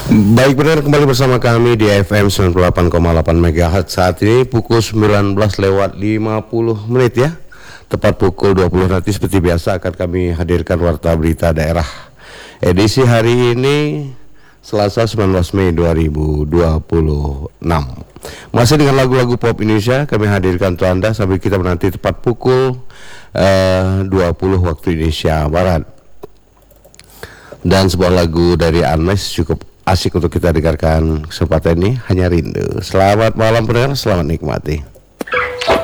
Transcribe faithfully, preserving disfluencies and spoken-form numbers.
Baik, benar, kembali bersama kami di F M sembilan puluh delapan koma delapan MHz. Saat ini pukul sembilan belas lewat lima puluh menit ya. Tepat pukul dua puluh nanti seperti biasa akan kami hadirkan warta berita daerah. Edisi hari ini Selasa sembilan belas Mei dua ribu dua puluh enam. Masih dengan lagu-lagu pop Indonesia kami hadirkan untuk Anda sampai kita menanti tepat pukul uh, dua puluh waktu Indonesia Barat. Dan sebuah lagu dari Unmesh cukup asik untuk kita dengarkan kesempatan ini, Hanya Rindu. Selamat malam pendengar, selamat nikmati.